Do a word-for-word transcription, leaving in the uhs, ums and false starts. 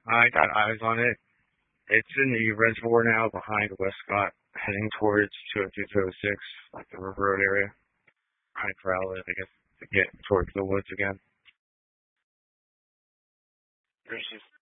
I got eyes on it. It's in the reservoir now behind Westcott, heading towards two oh two, two oh six, like the River Road area. Trying to corral it, I guess, to get towards the woods again.